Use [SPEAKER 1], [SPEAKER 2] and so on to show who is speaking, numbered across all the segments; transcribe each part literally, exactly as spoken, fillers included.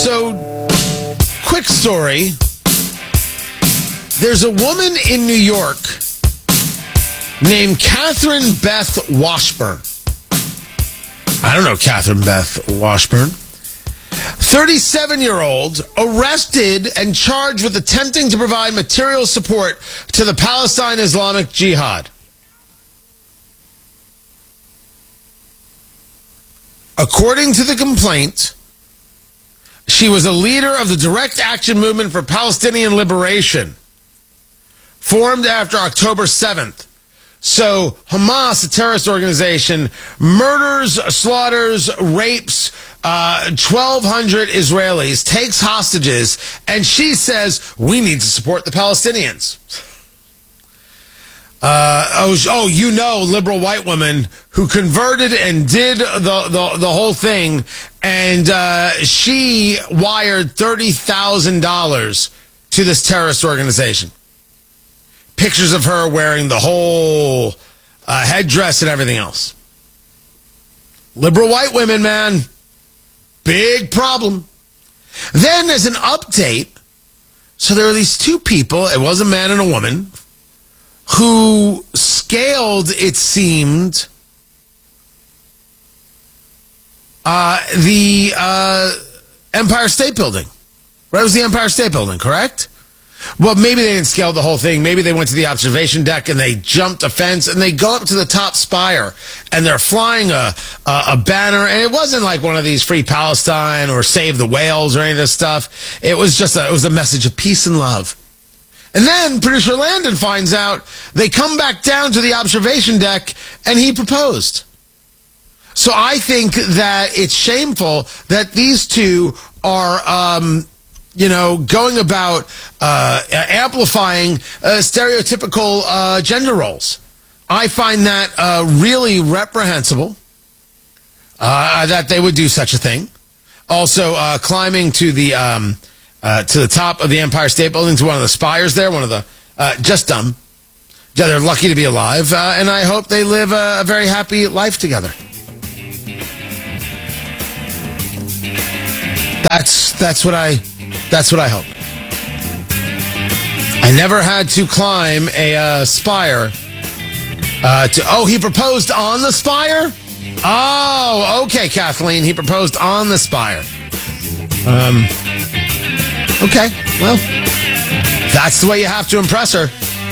[SPEAKER 1] So, quick story. There's a woman in New York named Catherine Beth Washburn. I don't know Catherine Beth Washburn. thirty-seven-year-old arrested and charged with attempting to provide material support to the Palestine Islamic Jihad. According to the complaint, she was a leader of the Direct Action Movement for Palestinian Liberation, formed after October seventh. So Hamas, a terrorist organization, murders, slaughters, rapes uh, twelve hundred Israelis, takes hostages, and she says, we need to support the Palestinians. Uh, oh, oh, you know, liberal white woman who converted and did the, the, the whole thing, and uh, she wired thirty thousand dollars to this terrorist organization. Pictures of her wearing the whole uh, headdress and everything else. Liberal white women, man. Big problem. Then there's an update. So there are these two people, it was a man and a woman, who scaled, it seemed, uh, the uh, Empire State Building. Right, it was the Empire State Building, correct? Well, maybe they didn't scale the whole thing. Maybe they went to the observation deck and they jumped a fence and they go up to the top spire and they're flying a, a, a banner. And it wasn't like one of these Free Palestine or Save the Whales or any of this stuff. It was just a, it was a message of peace and love. And then producer Landon finds out they come back down to the observation deck and he proposed. So I think that it's shameful that these two are, um, you know, going about uh, amplifying uh, stereotypical uh, gender roles. I find that uh, really reprehensible, uh, that they would do such a thing. Also, uh, climbing to the um, uh, to the top of the Empire State Building, to one of the spires there, one of the, uh, just dumb. Yeah, they're lucky to be alive, uh, and I hope they live a, a very happy life together. That's that's what I... That's what I hope. I never had to climb a uh, spire. Uh, to oh, he proposed on the spire? Oh, okay, Kathleen. He proposed on the spire. Um. Okay, well, that's the way you have to impress her.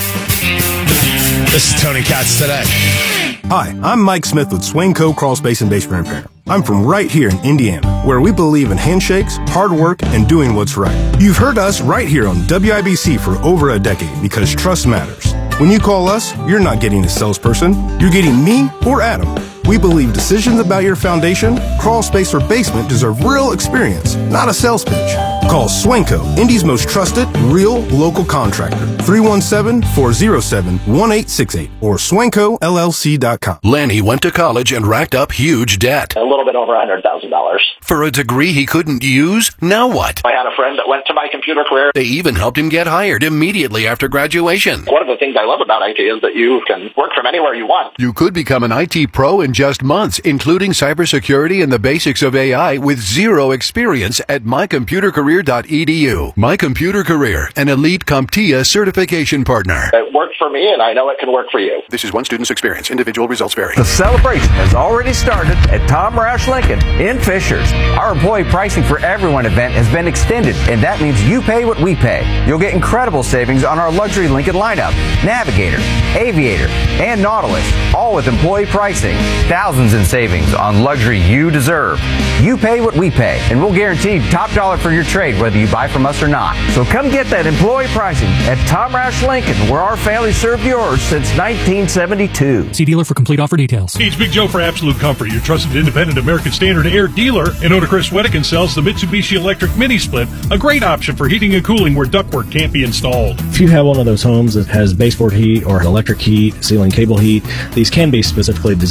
[SPEAKER 1] This is Tony Katz Today.
[SPEAKER 2] Hi, I'm Mike Smith with Swainco Crawl Space and Base Repair. I'm from right here in Indiana, where we believe in handshakes, hard work, and doing what's right. You've heard us right here on W I B C for over a decade because trust matters. When you call us, you're not getting a salesperson. You're getting me or Adam. We believe decisions about your foundation, crawl space, or basement deserve real experience, not a sales pitch. Call Swainco, Indy's most trusted, real, local contractor. three one seven, four zero seven, one eight six eight or swanco L L C dot com.
[SPEAKER 3] Lanny went to college and racked up huge debt.
[SPEAKER 4] A little bit over one hundred thousand dollars.
[SPEAKER 3] For a degree he couldn't use? Now what?
[SPEAKER 4] I had a friend that went to my computer career.
[SPEAKER 3] They even helped him get hired immediately after graduation.
[SPEAKER 4] One of the things I love about I T is that you can work from anywhere you want.
[SPEAKER 3] You could become an I T pro in just months, including cybersecurity and the basics of A I with zero experience at my computer career dot e d u. My Computer Career, an elite CompTIA certification partner.
[SPEAKER 4] It worked for me, and I know it can work for you.
[SPEAKER 3] This is one student's experience. Individual results vary.
[SPEAKER 5] The celebration has already started at Tom Roush Lincoln in Fishers. Our employee pricing for everyone event has been extended, and that means you pay what we pay. You'll get incredible savings on our luxury Lincoln lineup, Navigator, Aviator, and Nautilus, all with employee pricing. Thousands in savings on luxury you deserve. You pay what we pay, and we'll guarantee top dollar for your trade whether you buy from us or not. So come get that employee pricing at Tom Roush Lincoln, where our family served yours since nineteen seventy-two.
[SPEAKER 6] See dealer for complete offer details.
[SPEAKER 7] Hey, it's Big Joe for Absolute Comfort, your trusted independent American Standard Air dealer. And owner Chris Wedekin sells the Mitsubishi Electric Mini Split, a great option for heating and cooling where ductwork can't be installed.
[SPEAKER 8] If you have one of those homes that has baseboard heat or electric heat, ceiling cable heat, these can be specifically designed for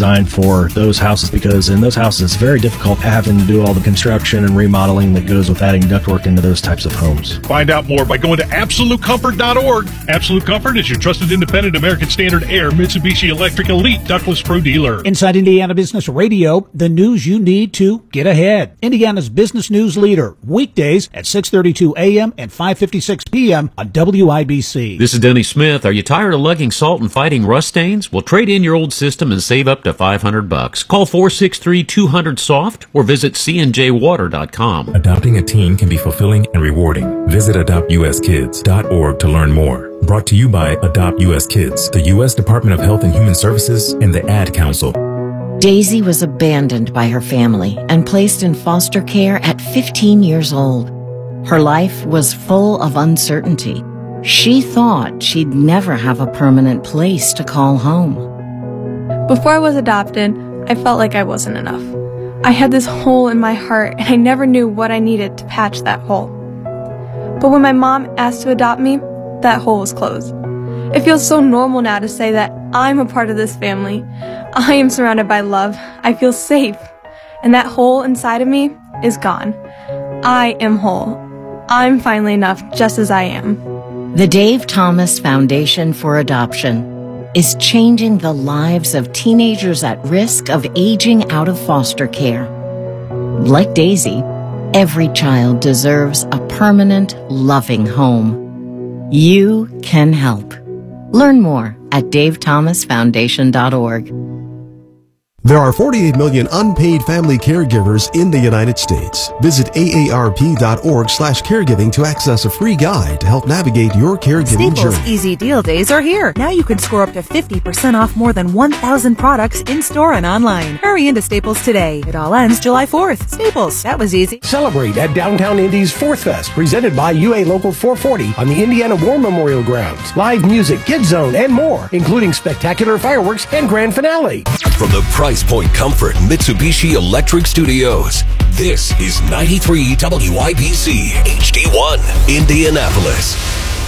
[SPEAKER 6] for those houses, because in those houses it's very difficult having to do all the construction and remodeling that goes with adding ductwork into those types of homes.
[SPEAKER 7] Find out more by going to absolute comfort dot org. Absolute Comfort is your trusted independent American Standard Air Mitsubishi Electric Elite Ductless Pro dealer.
[SPEAKER 8] Inside Indiana Business Radio, the news you need to get ahead. Indiana's business news leader, weekdays at six thirty-two a.m. and five fifty-six p.m. on W I B C.
[SPEAKER 9] This is Denny Smith. Are you tired of lugging salt and fighting rust stains? Well, trade in your old system and save up to five hundred bucks. Call four six three, two hundred, SOFT or visit c n j water dot com.
[SPEAKER 10] Adopting a teen can be fulfilling and rewarding. Visit adopt u s kids dot org to learn more. Brought to you by Adopt U S Kids, the U S Department of Health and Human Services, and the Ad Council.
[SPEAKER 11] Daisy was abandoned by her family and placed in foster care at fifteen years old. Her life was full of uncertainty. She thought she'd never have a permanent place to call home.
[SPEAKER 12] Before I was adopted, I felt like I wasn't enough. I had this hole in my heart, and I never knew what I needed to patch that hole. But when my mom asked to adopt me, that hole was closed. It feels so normal now to say that I'm a part of this family. I am surrounded by love. I feel safe. And that hole inside of me is gone. I am whole. I'm finally enough just as I am.
[SPEAKER 11] The Dave Thomas Foundation for Adoption is changing the lives of teenagers at risk of aging out of foster care. Like Daisy, every child deserves a permanent, loving home. You can help. Learn more at dave thomas foundation dot org.
[SPEAKER 13] There are forty-eight million unpaid family caregivers in the United States. Visit A A R P dot org slash caregiving to access a free guide to help navigate your caregiving
[SPEAKER 14] Staples
[SPEAKER 13] journey.
[SPEAKER 14] Easy Deal Days are here. Now you can score up to fifty percent off more than one thousand products in-store and online. Hurry into Staples today. It all ends July fourth. Staples, that was easy.
[SPEAKER 15] Celebrate at Downtown Indy's Fourth Fest, presented by U A Local four forty on the Indiana War Memorial Grounds. Live music, Kids Zone, and more, including spectacular fireworks and grand finale.
[SPEAKER 16] From the Price Point Comfort Mitsubishi Electric Studios, this is ninety-three W I B C H D one, Indianapolis.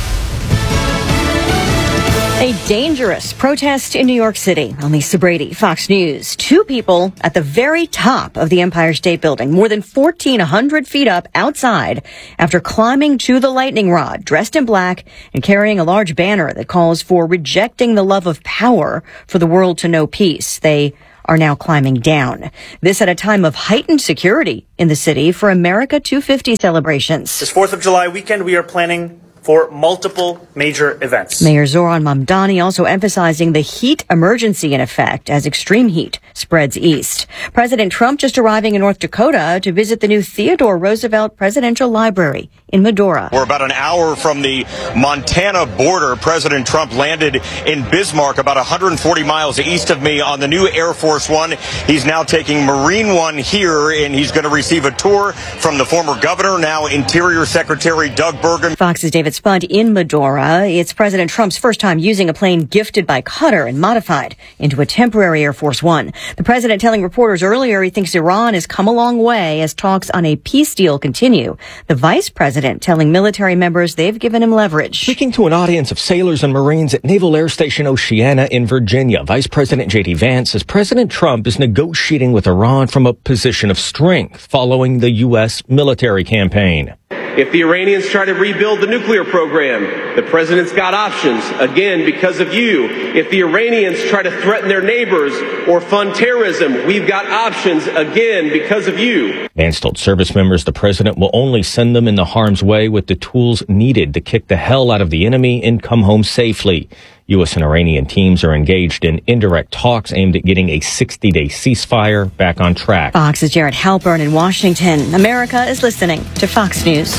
[SPEAKER 17] A dangerous protest in New York City. On Lisa Brady, Fox News. Two people at the very top of the Empire State Building, more than fourteen hundred feet up outside, after climbing to the lightning rod, dressed in black and carrying a large banner that calls for rejecting the love of power for the world to know peace. They are now climbing down. This at a time of heightened security in the city for America two fifty celebrations.
[SPEAKER 18] This fourth of July weekend, we are planning for multiple major events.
[SPEAKER 17] Mayor Zoran Mamdani also emphasizing the heat emergency in effect as extreme heat spreads east. President Trump just arriving in North Dakota to visit the new Theodore Roosevelt Presidential Library in Medora.
[SPEAKER 19] We're about an hour from the Montana border. President Trump landed in Bismarck, about one hundred forty miles east of me, on the new Air Force One. He's now taking Marine One here, and he's going to receive a tour from the former governor, now Interior Secretary Doug Burgum.
[SPEAKER 17] Fox's David Spunt in Medora. It's President Trump's first time using a plane gifted by Qatar and modified into a temporary Air Force One. The president telling reporters earlier he thinks Iran has come a long way as talks on a peace deal continue. The vice president telling military members they've given him leverage.
[SPEAKER 20] Speaking to an audience of sailors and Marines at Naval Air Station Oceana in Virginia, Vice President J D Vance says President Trump is negotiating with Iran from a position of strength following the U S military campaign.
[SPEAKER 21] If the Iranians try to rebuild the nuclear program, the president's got options, again, because of you. If the Iranians try to threaten their neighbors or fund terrorism, we've got options, again, because of you.
[SPEAKER 20] Vance told service members the president will only send them in the harm's way with the tools needed to kick the hell out of the enemy and come home safely. U S and Iranian teams are engaged in indirect talks aimed at getting a sixty-day ceasefire back on track.
[SPEAKER 17] Fox's Jared Halpern in Washington. America is listening to Fox News.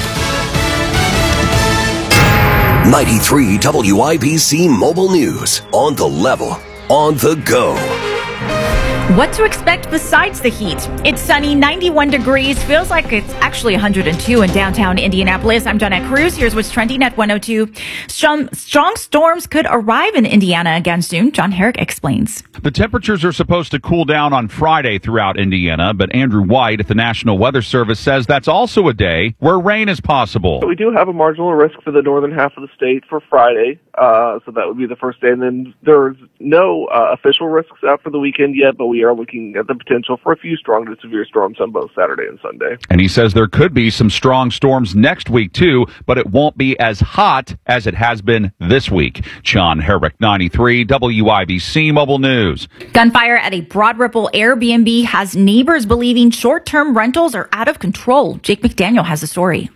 [SPEAKER 16] ninety-three W I B C Mobile News. On the level. On the go.
[SPEAKER 22] What to expect besides the heat? It's sunny, ninety-one degrees. Feels like it's actually one hundred two in downtown Indianapolis. I'm Jonette Cruz. Here's what's trending at one oh two. Strong, strong storms could arrive in Indiana again soon. John Herrick explains.
[SPEAKER 23] The temperatures are supposed to cool down on Friday throughout Indiana, but Andrew White at the National Weather Service says that's also a day where rain is possible.
[SPEAKER 24] We do have a marginal risk for the northern half of the state for Friday, uh, so that would be the first day. And then there's no uh, official risks out for the weekend yet, but we are are looking at the potential for a few strong to severe storms on both Saturday and Sunday.
[SPEAKER 23] And he says there could be some strong storms next week, too, but it won't be as hot as it has been this week. John Herrick, ninety-three W I B C Mobile News.
[SPEAKER 22] Gunfire at a Broad Ripple Airbnb has neighbors believing short-term rentals are out of control. Jake McDaniel has the story.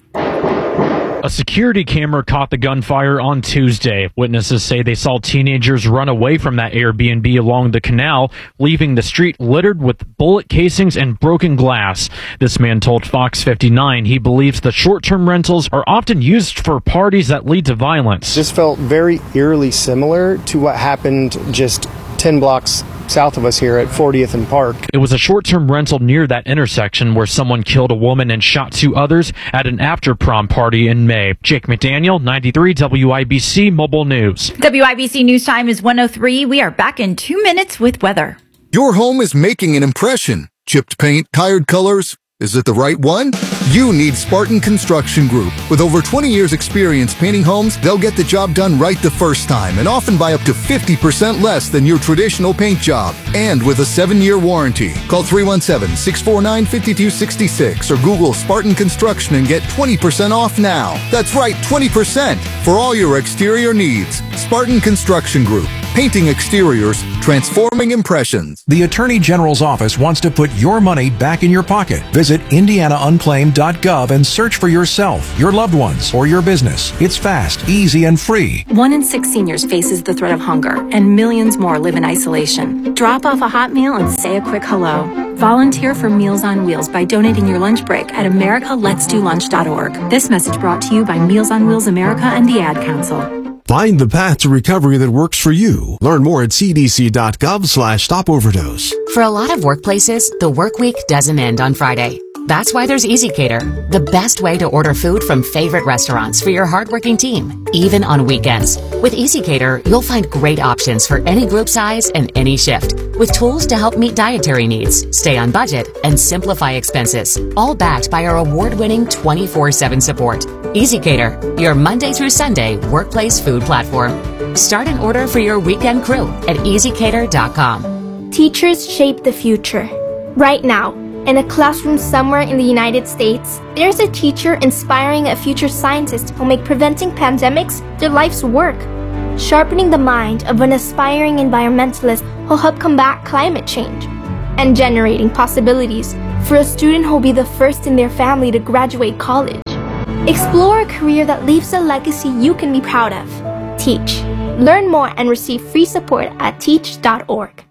[SPEAKER 1] A security camera caught the gunfire on Tuesday. Witnesses say they saw teenagers run away from that Airbnb along the canal, leaving the street littered with bullet casings and broken glass. This man told Fox fifty-nine he believes the short-term rentals are often used for parties that lead to violence.
[SPEAKER 2] This felt very eerily similar to what happened just ten blocks south of us here at fortieth and Park.
[SPEAKER 1] It was a short-term rental near that intersection where someone killed a woman and shot two others at an after-prom party in May. Jake McDaniel, ninety-three W I B C Mobile News.
[SPEAKER 22] W I B C News Time is one oh three. We are back in two minutes with weather.
[SPEAKER 3] Your home is making an impression. Chipped paint, tired colors. Is it the right one? You need Spartan Construction Group. With over twenty years experience painting homes, they'll get the job done right the first time and often by up to fifty percent less than your traditional paint job. And with a seven-year warranty. Call three one seven, six four nine, five two six six or Google Spartan Construction and get twenty percent off now. That's right, twenty percent for all your exterior needs. Spartan Construction Group. Painting exteriors, transforming impressions.
[SPEAKER 4] The Attorney General's office wants to put your money back in your pocket. Visit indiana unclaimed dot gov and search for yourself, your loved ones, or your business. It's fast, easy, and free.
[SPEAKER 25] One in six seniors faces the threat of hunger, and millions more live in isolation. Drop off a hot meal and say a quick hello. Volunteer for Meals on Wheels by donating your lunch break at america lets do lunch dot org. This message brought to you by Meals on Wheels America and the Ad Council.
[SPEAKER 13] Find the path to recovery that works for you. Learn more at c d c dot gov slash stop overdose.
[SPEAKER 26] For a lot of workplaces, the work week doesn't end on Friday. That's why there's EasyCater, the best way to order food from favorite restaurants for your hardworking team, even on weekends. With EasyCater, you'll find great options for any group size and any shift, with tools to help meet dietary needs, stay on budget, and simplify expenses, all backed by our award-winning twenty-four seven support. EasyCater, your Monday through Sunday workplace food platform. Start an order for your weekend crew at easy cater dot com.
[SPEAKER 27] Teachers shape the future. Right now, in a classroom somewhere in the United States, there's a teacher inspiring a future scientist who'll make preventing pandemics their life's work. Sharpening the mind of an aspiring environmentalist who'll help combat climate change. And generating possibilities for a student who'll be the first in their family to graduate college. Explore a career that leaves a legacy you can be proud of. Teach. Learn more and receive free support at teach dot org.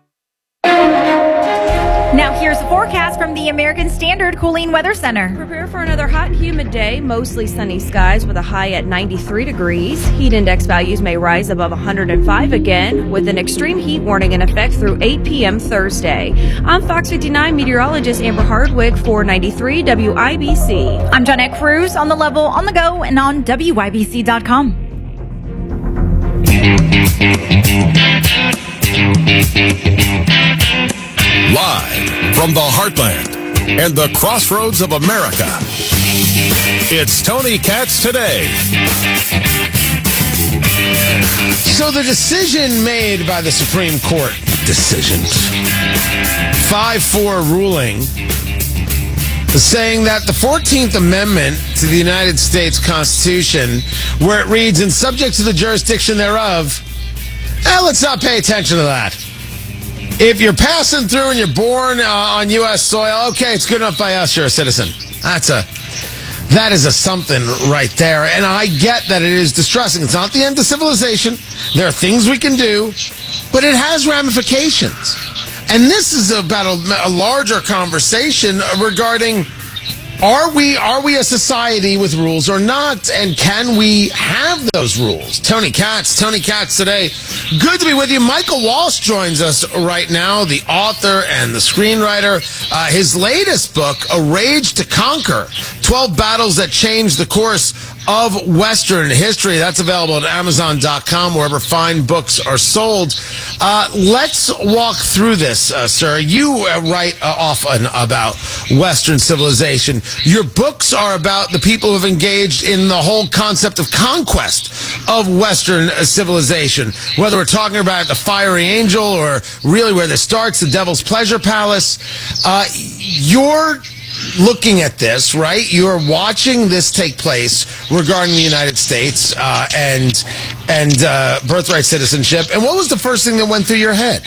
[SPEAKER 22] Now here's a forecast from the American Standard Cooling Weather Center.
[SPEAKER 28] Prepare for another hot, humid day. Mostly sunny skies with a high at ninety-three degrees. Heat index values may rise above one hundred five again, with an extreme heat warning in effect through eight p.m. Thursday. I'm Fox fifty-nine meteorologist Amber Hardwick for ninety-three W I B C.
[SPEAKER 22] I'm Johnette Cruz on the level, on the go, and on W I B C dot com.
[SPEAKER 16] Live from the heartland and the crossroads of America, it's Tony Katz Today.
[SPEAKER 29] So the decision made by the Supreme Court, decisions, five four ruling, saying that the fourteenth Amendment to the United States Constitution, where it reads, "and subject to the jurisdiction thereof," eh, let's not pay attention to that. If you're passing through and you're born uh, on U S soil, okay, it's good enough by us, you're a citizen. That's a, that is a something right there. And I get that it is distressing. It's not the end of civilization. There are things we can do, but it has ramifications. And this is about a, a larger conversation regarding, are we are we a society with rules or not? And can we have those rules? Tony Katz, Tony Katz Today. Good to be with you. Michael Walsh joins us right now, the author and the screenwriter. Uh, his latest book, A Rage to Conquer, twelve Battles That Changed the Course of Western History. That's available at amazon dot com, wherever fine books are sold. Uh, let's walk through this, uh, sir. You uh, write uh, often about Western civilization. Your books are about the people who have engaged in the whole concept of conquest of Western uh, civilization, whether we're talking about the Fiery Angel or really where this starts, the Devil's Pleasure Palace. Uh, you're looking at this, right? You're watching this take place regarding the United States uh, and and uh, birthright citizenship. And what was the first thing that went through your head?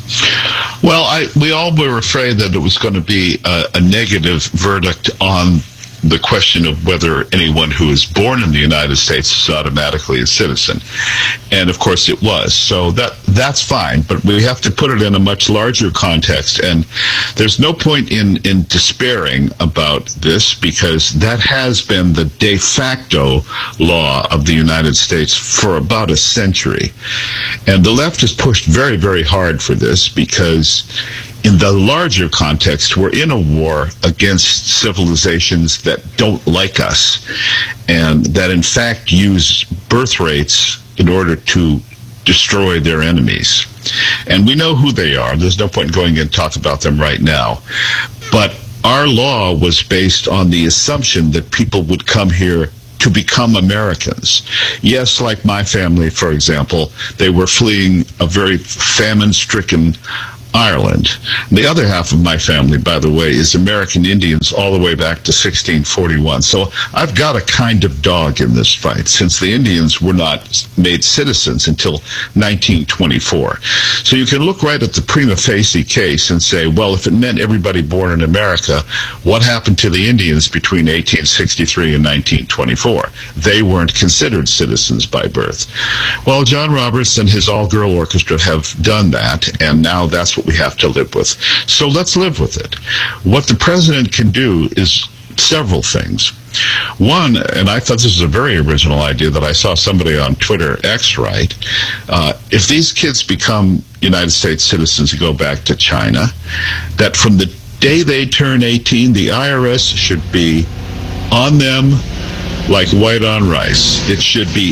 [SPEAKER 5] Well, I, we all were afraid that it was going to be a, a negative verdict on the question of whether anyone who is born in the United States is automatically a citizen. And of course it was. So that that's fine, but we have to put it in a much larger context. And there's no point in, in despairing about this, because that has been the de facto law of the United States for about a century. And the left has pushed very, very hard for this, because in the larger context, we're in a war against civilizations that don't like us, and that in fact use birth rates in order to destroy their enemies. And we know who they are. There's no point in going in and talk about them right now. But our law was based on the assumption that people would come here to become Americans. Yes, like my family, for example, they were fleeing a very famine-stricken Ireland. The other half of my family, by the way, is American Indians all the way back to sixteen forty-one. So I've got a kind of dog in this fight, since the Indians were not made citizens until nineteen twenty-four. So you can look right at the prima facie case and say, well, if it meant everybody born in America, what happened to the Indians between eighteen sixty-three and nineteen twenty-four? They weren't considered citizens by birth. Well, John Roberts and his all-girl orchestra have done that, and now that's what we have to live with. So let's live with it. What the president can do is several things. One, and I thought this was a very original idea that I saw somebody on Twitter X write, uh, if these kids become United States citizens and go back to China, that from the day they turn eighteen, the I R S should be on them like white on rice. It should be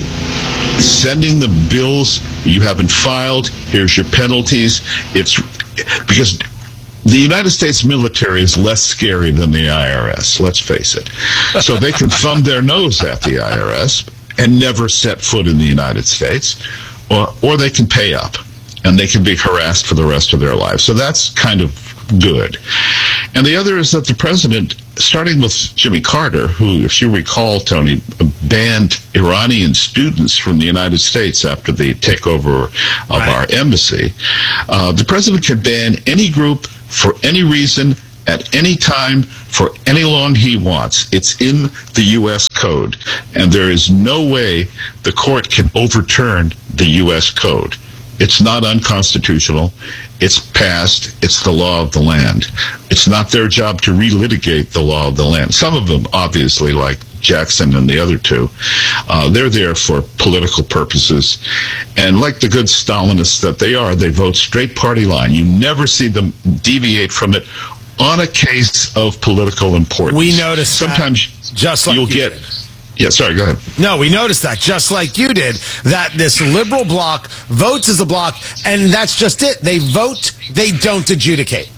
[SPEAKER 5] sending the bills you haven't filed. Here's your penalties. It's because the United States military is less scary than the I R S, let's face it. So they can thumb their nose at the I R S and never set foot in the United States, or, or they can pay up and they can be harassed for the rest of their lives. So that's kind of good. And the other is that the president, starting with Jimmy Carter, who, if you recall, Tony, banned Iranian students from the United States after the takeover of right. our embassy, uh, the president can ban any group for any reason, at any time, for any long he wants. It's in the U S code, and there is no way the court can overturn the U S code. It's not unconstitutional. It's passed. It's the law of the land. It's not their job to relitigate the law of the land. Some of them, obviously, like Jackson and the other two, uh, they're there for political purposes. And like the good Stalinists that they are, they vote straight party line. You never see them deviate from it on a case of political importance.
[SPEAKER 29] We noticed
[SPEAKER 5] sometimes
[SPEAKER 29] that, just like
[SPEAKER 5] you'll get.
[SPEAKER 29] Did.
[SPEAKER 5] Yeah, sorry, go ahead.
[SPEAKER 29] No, we noticed that, just like you did, that this liberal bloc votes as a bloc, and that's just it. They vote, they don't adjudicate.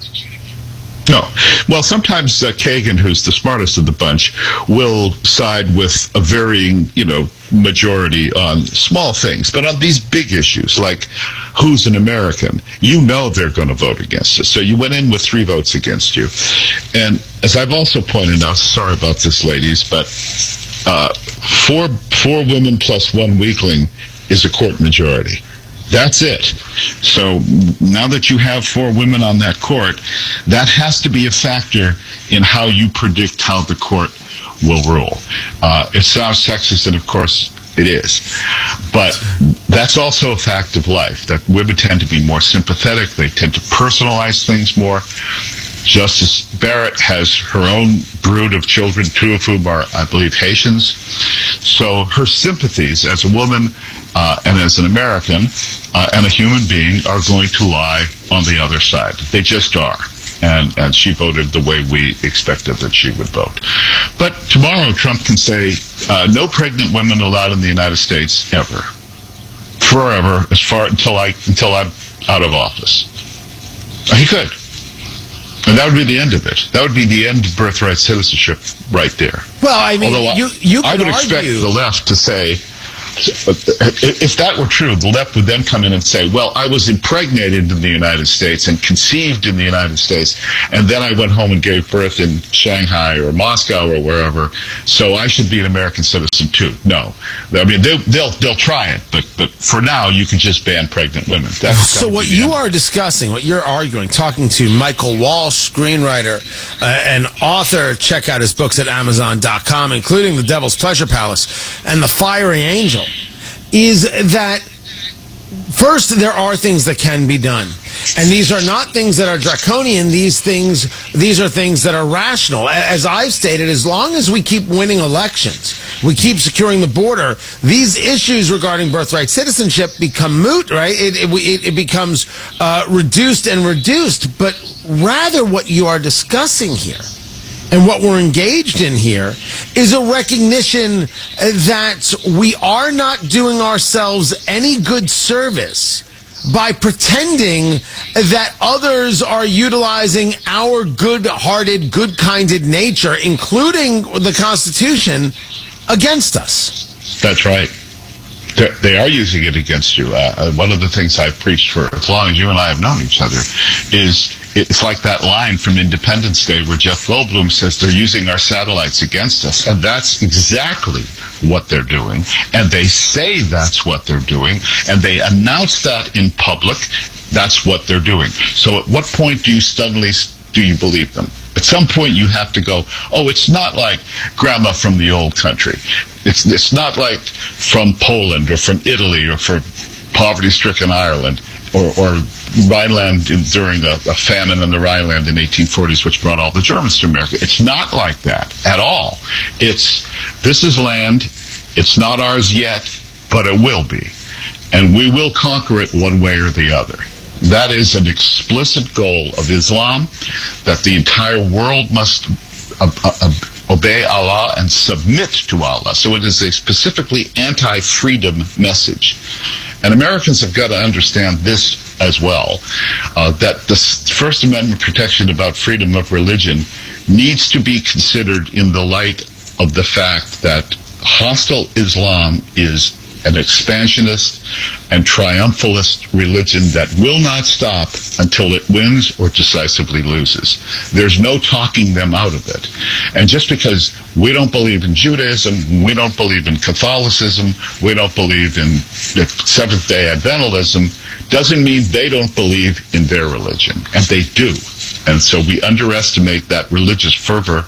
[SPEAKER 5] No. Well, sometimes uh, Kagan, who's the smartest of the bunch, will side with a varying, you know, majority on small things. But on these big issues, like who's an American, you know they're going to vote against it. So you went in with three votes against you. And as I've also pointed out, sorry about this, ladies, but uh, four, four women plus one weakling is a court majority. That's it. So now that you have four women on that court, that has to be a factor in how you predict how the court will rule. Uh, it sounds sexist, and of course it is. But that's also a fact of life, that women tend to be more sympathetic. They tend to personalize things more. Justice Barrett has her own brood of children, two of whom are, I believe, Haitians. So her sympathies as a woman uh, and as an American uh, and a human being are going to lie on the other side. They just are. And, and she voted the way we expected that she would vote. But tomorrow, Trump can say, uh, no pregnant women allowed in the United States ever. Forever, as far until I until I'm out of office. He could. And that would be the end of it. That would be the end of birthright citizenship right there.
[SPEAKER 29] Well, I mean,
[SPEAKER 5] Although
[SPEAKER 29] you, you
[SPEAKER 5] I
[SPEAKER 29] could
[SPEAKER 5] would expect
[SPEAKER 29] argue...
[SPEAKER 5] the left to say, if that were true, the left would then come in and say, well, I was impregnated in the United States and conceived in the United States, and then I went home and gave birth in Shanghai or Moscow or wherever, so I should be an American citizen too. No. I mean, they, they'll they'll try it, but, but for now, you can just ban pregnant women. That's
[SPEAKER 29] so what you are discussing, what you're arguing, talking to Michael Walsh, screenwriter uh, and author, check out his books at amazon dot com, including The Devil's Pleasure Palace and The Fiery Angel, is that first, there are things that can be done. And these are not things that are draconian. These things, these are things that are rational. As I've stated, as long as we keep winning elections, we keep securing the border, these issues regarding birthright citizenship become moot, right? It, it, it becomes uh, reduced and reduced. But rather what you are discussing here, and what we're engaged in here, is a recognition that we are not doing ourselves any good service by pretending that others are utilizing our good-hearted, good-kinded nature, including the Constitution, against us.
[SPEAKER 5] That's right. They're, they are using it against you. Uh, one of the things I've preached for as long as you and I have known each other is it's like that line from Independence Day where Jeff Goldblum says they're using our satellites against us. And that's exactly what they're doing. And they say that's what they're doing. And they announce that in public. That's what they're doing. So at what point do you suddenly, do you believe them? At some point you have to go, oh, it's not like grandma from the old country. It's, it's not like from Poland or from Italy or from poverty-stricken Ireland. Or, or Rhineland during a, a famine in the Rhineland in the eighteen forties, which brought all the Germans to America. It's not like that at all. It's, this is land, it's not ours yet, but it will be. And we will conquer it one way or the other. That is an explicit goal of Islam, that the entire world must uh, uh, obey Allah and submit to Allah. So it is a specifically anti-freedom message. And Americans have got to understand this as well, uh, that the First Amendment protection about freedom of religion needs to be considered in the light of the fact that hostile Islam is an expansionist and triumphalist religion that will not stop until it wins or decisively loses. There's no talking them out of it. And just because we don't believe in Judaism, we don't believe in Catholicism, we don't believe in Seventh-day Adventism, doesn't mean they don't believe in their religion. And they do. And so we underestimate that religious fervor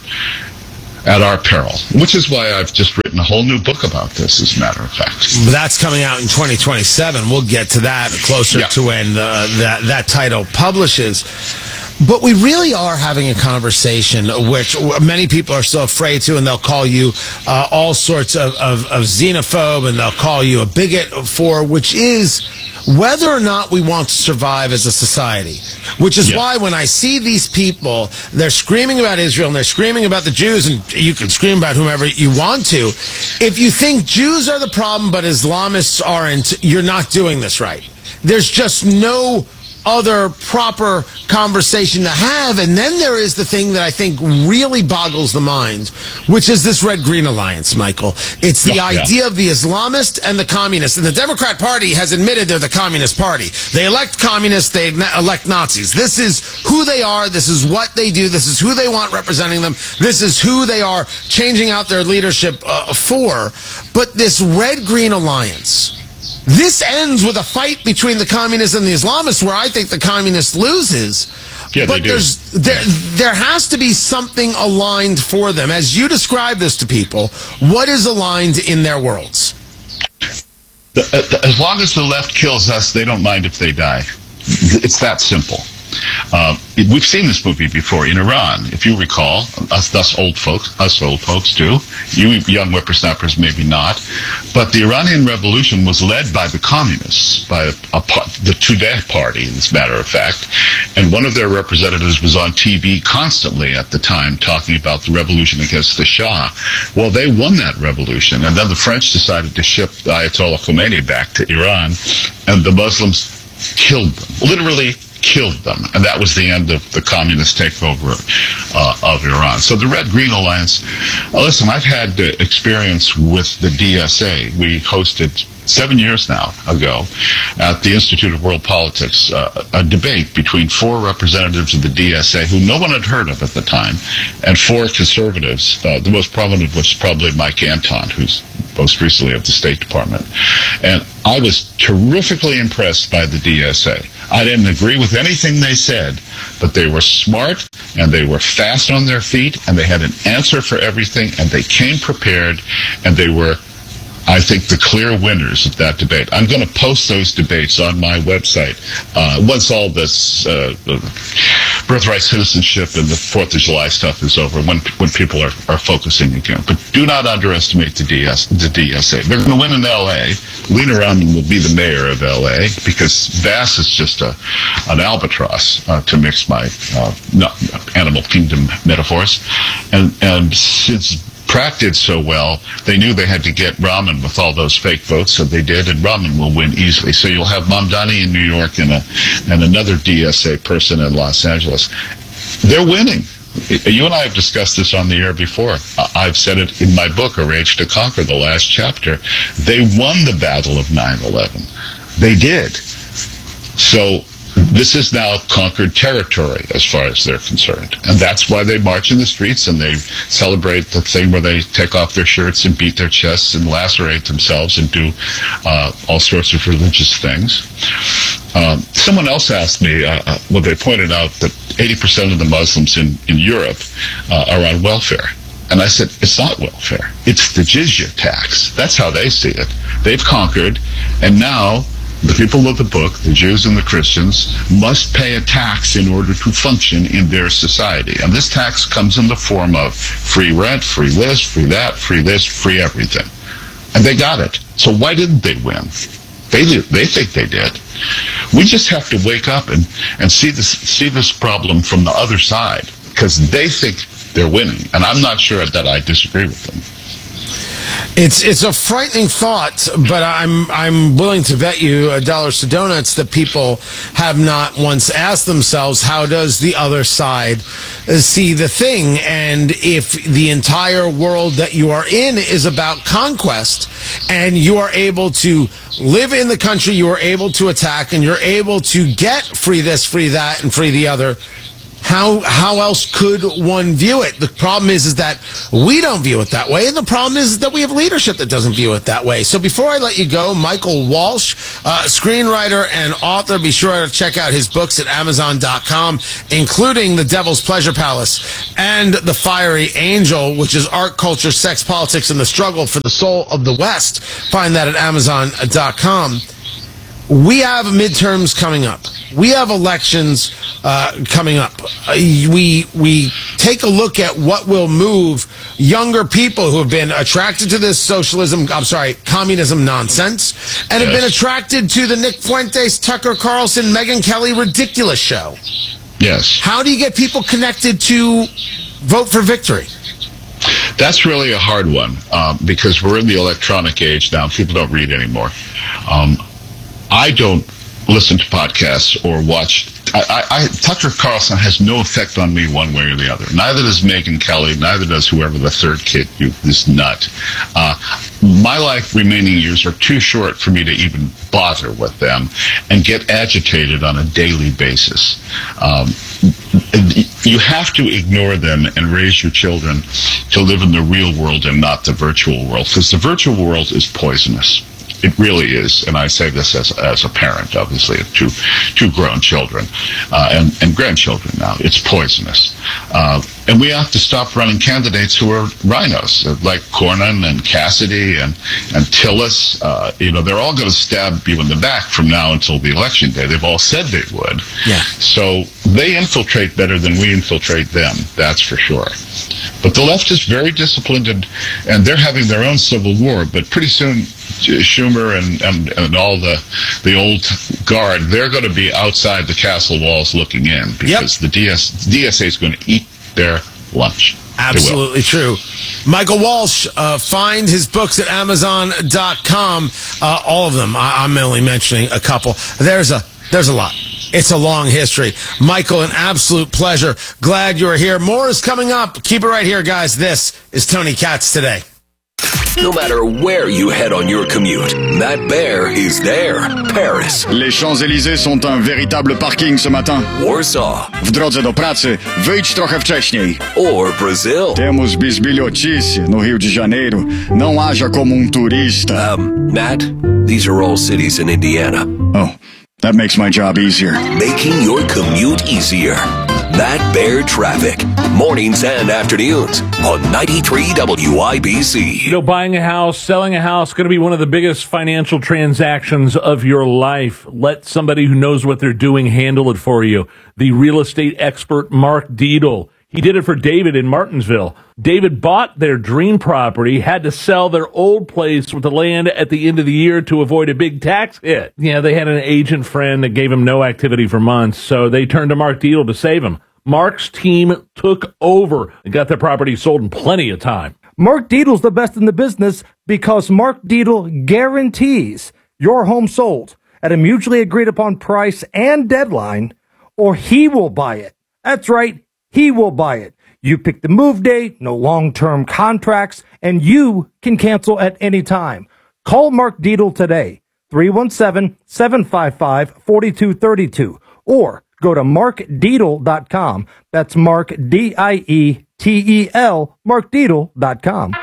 [SPEAKER 5] at our peril, which is why I've just written a whole new book about this, as a matter of fact.
[SPEAKER 29] That's coming out in twenty twenty-seven. We'll get to that closer yeah. to when uh, that, that title publishes. But we really are having a conversation, which many people are still afraid to, and they'll call you uh, all sorts of, of, of xenophobe, and they'll call you a bigot for, which is whether or not we want to survive as a society. Which is yeah. why when I see these people, they're screaming about Israel and they're screaming about the Jews, and you can scream about whomever you want to. If you think Jews are the problem but Islamists aren't, you're not doing this right. There's just no other proper conversation to have. And then there is the thing that I think really boggles the mind, which is this red-green alliance, Michael. It's the yeah, idea yeah. of the Islamist and the communist. And the Democrat Party has admitted they're the communist party. They elect communists, they elect Nazis. This is who they are. This is what they do. This is who they want representing them. This is who they are changing out their leadership uh, for. But this red-green alliance, this ends with a fight between the communists and the Islamists, where I think the communist loses.
[SPEAKER 5] Yeah,
[SPEAKER 29] but
[SPEAKER 5] they do.
[SPEAKER 29] there's there there has to be something aligned for them. As you describe this to people, what is aligned in their worlds?
[SPEAKER 5] The, uh, as long as the left kills us, they don't mind if they die. It's that simple. Uh, we've seen this movie before in Iran, if you recall. Us, us old folks, us old folks do. You young whippersnappers, maybe not. But the Iranian Revolution was led by the communists, by a, a, the Tudeh Party, as a matter of fact. And one of their representatives was on T V constantly at the time talking about the revolution against the Shah. Well, they won that revolution. And then the French decided to ship Ayatollah Khomeini back to Iran. And the Muslims killed them, literally killed them. And that was the end of the communist takeover uh, of Iran. So the Red-Green Alliance, uh, listen, I've had uh, experience with the D S A. We hosted seven years now ago at the Institute of World Politics uh, a debate between four representatives of the D S A who no one had heard of at the time, and four conservatives. Uh, the most prominent was probably Mike Anton, who's most recently of the State Department. And I was terrifically impressed by the D S A. I didn't agree with anything they said, but they were smart, and they were fast on their feet, and they had an answer for everything, and they came prepared, and they were, I think, the clear winners of that debate. I'm going to post those debates on my website uh, once all this uh, birthright citizenship and the Fourth of July stuff is over, when when people are, are focusing again. But do not underestimate the D S, the D S A. They're going to win in L A Lena Rahman will be the mayor of L A because Bass is just a an albatross, uh, to mix my uh, no, animal kingdom metaphors. And, and since Pratt did so well, they knew they had to get Rahman with all those fake votes, so they did, and Rahman will win easily. So you'll have Mamdani in New York and a, and another D S A person in Los Angeles. They're winning. You and I have discussed this on the air before. I've said it in my book, A Rage to Conquer, the last chapter. They won the battle of nine eleven. They did. So this is now conquered territory as far as they're concerned. And that's why they march in the streets and they celebrate the thing where they take off their shirts and beat their chests and lacerate themselves and do uh, all sorts of religious things. Um, someone else asked me, uh, well, they pointed out that eighty percent of the Muslims in, in Europe uh, are on welfare. And I said, it's not welfare. It's the jizya tax. That's how they see it. They've conquered, and now the people of the book, the Jews and the Christians, must pay a tax in order to function in their society. And this tax comes in the form of free rent, free this, free that, free this, free everything. And they got it. So why didn't they win? They did. They think they did. We just have to wake up and, and see this see this problem from the other side, because they think they're winning. And I'm not sure that I disagree with them.
[SPEAKER 29] It's it's a frightening thought, but I'm I'm willing to bet you a dollars to donuts that people have not once asked themselves, how does the other side see the thing? And if the entire world that you are in is about conquest, and you are able to live in the country you are able to attack, and you're able to get free this, free that, and free the other, How how else could one view it? The problem is is that we don't view it that way, and the problem is that we have leadership that doesn't view it that way. So before I let you go, Michael Walsh, uh, screenwriter and author, be sure to check out his books at amazon dot com, including The Devil's Pleasure Palace and The Fiery Angel, which is art, culture, sex, politics, and the struggle for the soul of the West. Find that at amazon dot com. We have midterms coming up. We have elections uh, coming up. Uh, we we take a look at what will move younger people who have been attracted to this socialism, I'm sorry, communism nonsense, and yes. have been attracted to the Nick Fuentes, Tucker Carlson, Megyn Kelly ridiculous show.
[SPEAKER 5] Yes.
[SPEAKER 29] How do you get people connected to vote for victory?
[SPEAKER 5] That's really a hard one um, because we're in the electronic age now. People don't read anymore. Um, I don't listen to podcasts or watch. I, I, I, Tucker Carlson has no effect on me one way or the other. Neither does Megyn Kelly. Neither does whoever the third kid, you, this nut. Uh, my life remaining years are too short for me to even bother with them and get agitated on a daily basis. Um, you have to ignore them and raise your children to live in the real world and not the virtual world, because the virtual world is poisonous. it really is, and I say this as as a parent, obviously, of two two grown children uh, and and grandchildren now. It's poisonous, uh, and we have to stop running candidates who are rhinos, like Cornyn and Cassidy and and Tillis. Uh, you know, they're all going to stab you in the back from now until the election day. They've all said they would.
[SPEAKER 29] Yeah.
[SPEAKER 5] So they infiltrate better than we infiltrate them. That's for sure. But the left is very disciplined, and, and they're having their own civil war. But pretty soon, Schumer and, and, and all the the old guard, they're going to be outside the castle walls looking in, because yep. the D S, D S A is going to eat their lunch.
[SPEAKER 29] Absolutely true. Michael Walsh, uh, find his books at amazon dot com. Uh, all of them. I, I'm only mentioning a couple. There's a there's a lot. It's a long history. Michael, an absolute pleasure. Glad you're here. More is coming up. Keep it right here, guys. This is Tony Katz Today.
[SPEAKER 16] No matter where you head on your commute, Matt Bear is there. Paris.
[SPEAKER 6] Les Champs-Élysées sont un véritable parking ce matin.
[SPEAKER 16] Warsaw.
[SPEAKER 6] W drodze do pracy, wyjdź trochę wcześniej.
[SPEAKER 16] Or Brazil.
[SPEAKER 6] Temos bisbilhotice no Rio de Janeiro. Não haja como um turista.
[SPEAKER 16] Um, Matt, these are all cities in Indiana.
[SPEAKER 6] Oh, that makes my job easier.
[SPEAKER 16] Making your commute easier. Matt Bear Traffic. Mornings and afternoons on ninety-three W I B C.
[SPEAKER 7] You know, buying a house, selling a house, going to be one of the biggest financial transactions of your life. Let somebody who knows what they're doing handle it for you. The real estate expert, Mark Dietl. He did it for David in Martinsville. David bought their dream property, had to sell their old place with the land at the end of the year to avoid a big tax hit. Yeah, they had an agent friend that gave him no activity for months, so they turned to Mark Dietl to save him. Mark's team took over and got their property sold in plenty of time.
[SPEAKER 8] Mark Dietl's the best in the business because Mark Dietl guarantees your home sold at a mutually agreed upon price and deadline, or he will buy it. That's right. He will buy it. You pick the move date, no long-term contracts, and you can cancel at any time. Call Mark Dietl today, three one seven, seven five five, four two three two, or go to mark dietl dot com. That's Mark, D I E T E L, mark dietl dot com.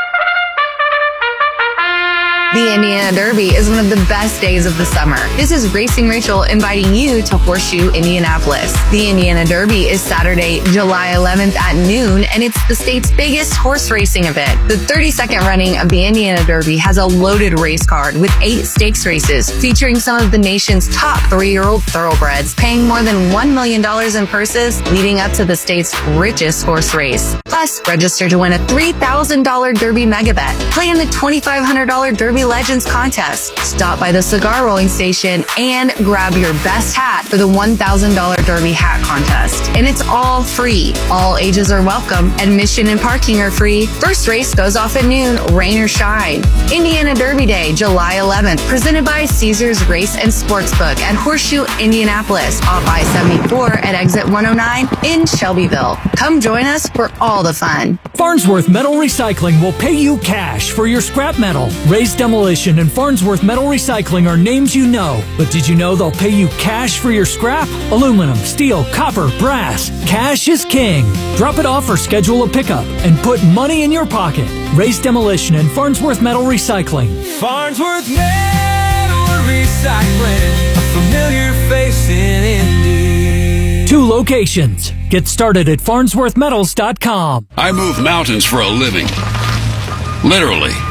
[SPEAKER 9] The Indiana Derby is one of the best days of the summer. This is Racing Rachel inviting you to Horseshoe Indianapolis. The Indiana Derby is Saturday, July eleventh at noon, and it's the state's biggest horse racing event. The thirty-second running of the Indiana Derby has a loaded race card with eight stakes races featuring some of the nation's top three-year-old thoroughbreds, paying more than one million dollars in purses, leading up to the state's richest horse race. Plus, register to win a three thousand dollars Derby mega bet. Play in the twenty-five hundred dollars Derby Legends contest. Stop by the cigar rolling station and grab your best hat for the one thousand dollars Derby hat contest. And it's all free. All ages are welcome. Admission and parking are free. First race goes off at noon, rain or shine. Indiana Derby Day, July eleventh, presented by Caesars Race and Sportsbook at Horseshoe Indianapolis, off I seventy-four at exit one oh nine in Shelbyville. Come join us for all the fun.
[SPEAKER 10] Farnsworth Metal Recycling will pay you cash for your scrap metal. Raised Demolition and Farnsworth Metal Recycling are names you know, but did you know they'll pay you cash for your scrap? Aluminum, steel, copper, brass. Cash is king. Drop it off or schedule a pickup and put money in your pocket. Raised Demolition and Farnsworth Metal Recycling.
[SPEAKER 11] Farnsworth Metal Recycling, a familiar face in Indy.
[SPEAKER 10] Two locations. Get started at farnsworth metals dot com.
[SPEAKER 12] I move mountains for a living. Literally.